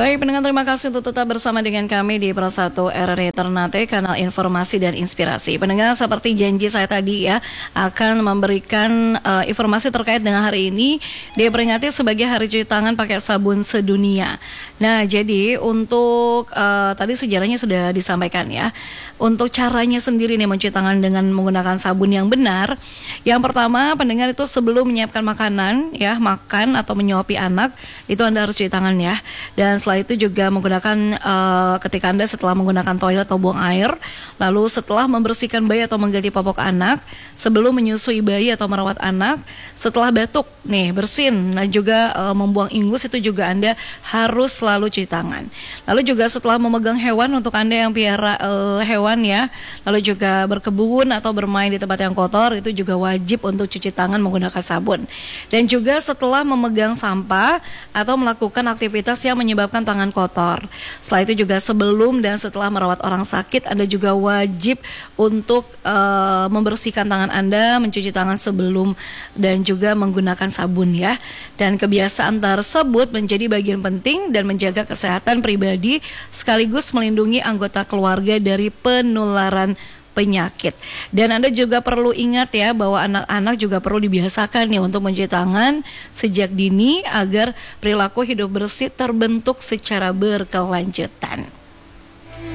Baik pendengar, terima kasih untuk tetap bersama dengan kami di Pro 1 RRI Ternate, kanal informasi dan inspirasi. Pendengar, seperti janji saya tadi ya, akan memberikan informasi terkait dengan hari ini diperingati sebagai Hari Cuci Tangan Pakai Sabun Sedunia. Nah, jadi untuk tadi sejarahnya sudah disampaikan ya. Untuk caranya sendiri nih mencuci tangan dengan menggunakan sabun yang benar. Yang pertama, pendengar, itu sebelum menyiapkan makanan ya, makan atau menyuapi anak, itu Anda harus cuci tangan ya. Dan setelah itu juga menggunakan ketika Anda setelah menggunakan toilet atau buang air, lalu setelah membersihkan bayi atau mengganti popok anak, sebelum menyusui bayi atau merawat anak, setelah batuk nih bersin, dan juga membuang ingus, itu juga Anda harus selalu cuci tangan. Lalu juga setelah memegang hewan, untuk Anda yang piara hewan ya, lalu juga berkebun atau bermain di tempat yang kotor, itu juga wajib untuk cuci tangan menggunakan sabun. Dan juga setelah memegang sampah atau melakukan aktivitas yang menyebabkan tangan kotor. Setelah itu juga sebelum dan setelah merawat orang sakit, Anda juga wajib untuk membersihkan tangan Anda, mencuci tangan sebelum dan juga menggunakan sabun ya. Dan kebiasaan tersebut menjadi bagian penting dan menjaga kesehatan pribadi sekaligus melindungi anggota keluarga dari penularan penyakit. Dan Anda juga perlu ingat ya, bahwa anak-anak juga perlu dibiasakan nih untuk mencuci tangan sejak dini agar perilaku hidup bersih terbentuk secara berkelanjutan.